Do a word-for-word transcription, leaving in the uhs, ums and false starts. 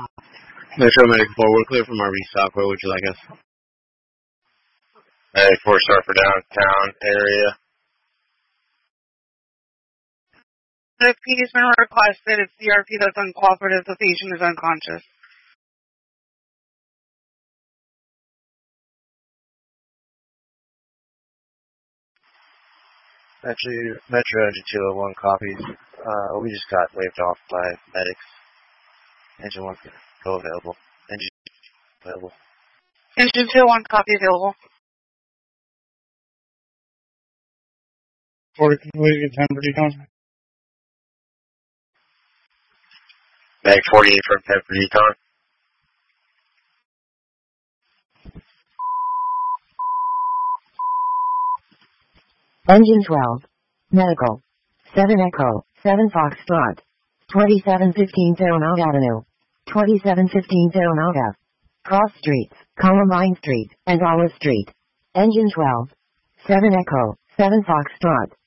Metro Medic four, we're clear from our restock. Where would you like us? Medic four star for downtown area. The P has been requested. It's C R P that's uncooperative. The patient is unconscious. Metro, Metro Engine two oh one copies. Uh, we just got waved off by medics. Engine one, go available. Engine available. Engine two oh one, copy available. forty, can we get ten for decon? Medic forty-eight for ten for decon. Engine twelve. Medical. seven Echo. seven Foxtrot. twenty-seven fifteen Paramount Avenue. twenty-seven fifteen Paramount Ave. Cross Streets, Columbine Street, and Olive Street. Engine twelve. seven Echo. seven Foxtrot.